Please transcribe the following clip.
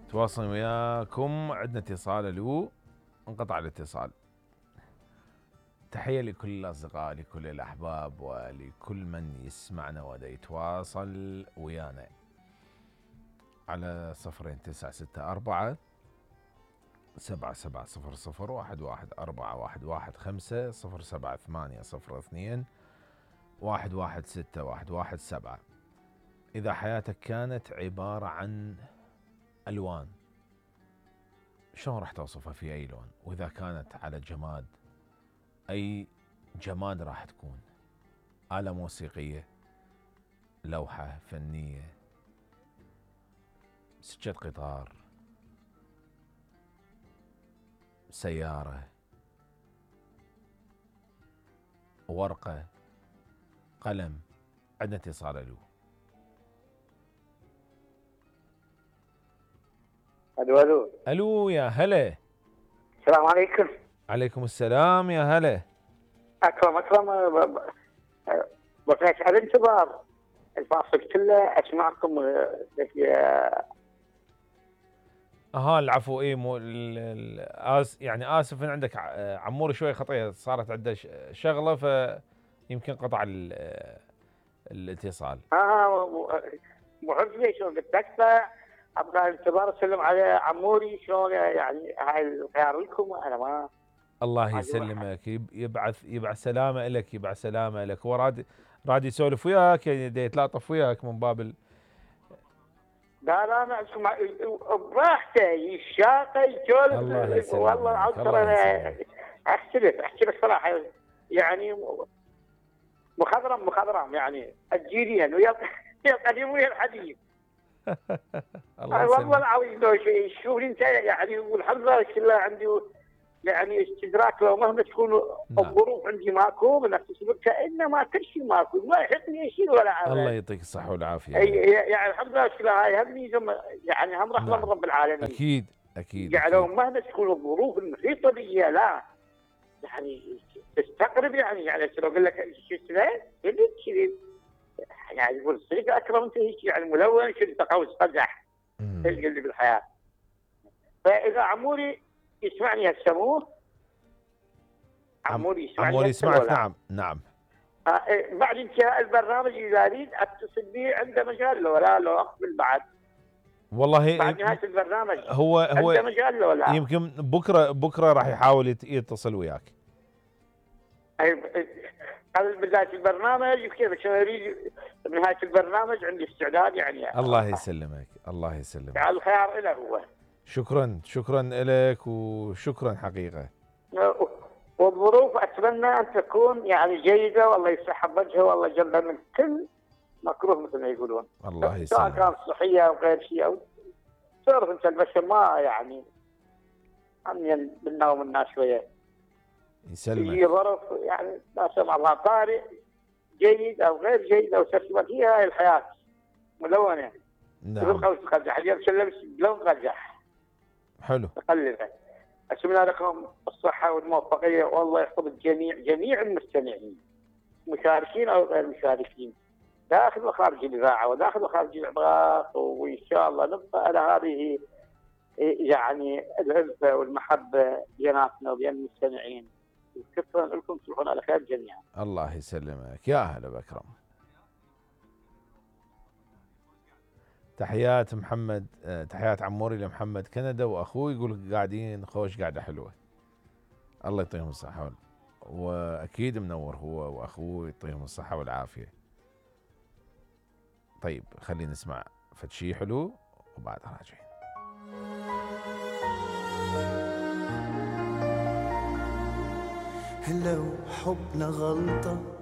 تواصل وياكم. عندنا اتصال. الو، انقطع الاتصال. تحية لكل الأصدقاء، لكل الأحباب، ولكل من يسمعنا ودا يتواصل ويانا على 0964 7700 11415 07802 116117. إذا حياتك كانت عبارة عن ألوان، شلون راح توصفها في أي لون؟ وإذا كانت على جماد، أي جماد راح تكون؟ آلة موسيقية، لوحة فنية، سكة قطار، سيارة، ورقة، قلم. عندنا اتصال. الو. الو الو، يا هلا. السلام عليكم. عليكم السلام، يا هلا. اكرم بغيت على انتظار الفاصل كله اسمعكم. العفو. اي مو يعني اسف ان عندك عمور شوي خطيه صارت عنده شغله، فيمكن قطع الاتصال. مو حزني شلون قلت لك، ابغى انتظار اسلم على عموري شلون يعني. هاي الخيار لكم وانا ما. الله يسلمك. يبعث سلامه لك، يبعث سلامه لك. هو راد يسولف وياك، يعني يتلاطف وياك من باب لا انا اسمع براحته، يشاقه يجولف. الله يسلمك. والله عاد ترى انا احكي لك صراحه، يعني مخضرم يعني الجيرين ويا القديم ويا الحديث. الله والله يسلمك. العظيم لو شوف انت يعني، والحمد لله كلها عندي يعني استدراك. لو مهما تكون الظروف عندي ماكو من اكتسبك، كانما كل شيء ماكو، ما يحطني شيء ولا عمل. الله يعطيك الصحه والعافيه. يعني الحمد لله كلها هاي هم ميزه، يعني هم رحمه من رب العالمين. اكيد يعني لو مهما تكون الظروف المحيطه بي لا يعني تستقرب. يعني لو اقول لك شو اسمه كذي، يعني يقول الصدق اكرم انت هيك يعني ملون شو انت قوس قزح اللي بالحياه. فاذا عموري يسمعني هسه، عموري يسمعك. نعم. بعد انتهاء البرنامج اذا اريد اتصل به، عنده مجال لو لا لو اقبل بعد. والله بعد نهايه البرنامج هو عنده مجال لو لا. يمكن بكره راح يحاول يتصل وياك. قبل بدايه البرنامج كيف عشان اريد بنهايه البرنامج عندي استعداد يعني. الله يسلمك. الله يسلمك. على الخيار له هو. شكرا لك، وشكرا حقيقه. والظروف اتمنى ان تكون يعني جيده، والله يصح وجهه، والله جنبه من كل مكروه مثل ما يقولون. الله يسلمك. سواء كانت صحيه او غير شيء، او تعرف انت البشر ما يعني امين بالنوم الناس شويه. يسلمك. يجي ظرف يعني لا سمح الله طارئ جيد او غير جيد او ترتيبات، هي هاي الحياه ملونه. نعم. قوس قزح اليوم سلمت لون قزح. حلو. تقلبه. اتمنى لكم الصحه والموفقيه، والله يحفظ جميع المستمعين، مشاركين او غير مشاركين، داخل وخارج الاذاعه وداخل وخارج الابراق. وان شاء الله نبقى على هذه يعني الألفة والمحبه بيناتنا وبين المستمعين. شكرا لكم، تصبحون على خير جميعا. الله يسلمك. يا هلا بكرم. تحيات محمد، تحيات عموري لمحمد كندا واخوه، يقول قاعدين خوش قاعده حلوه. الله يعطيهم الصحه، واكيد منور هو واخوه، يعطيهم الصحه والعافيه. طيب خلينا نسمع فد شي حلو وبعدها راجعين. لو حبنا غلطه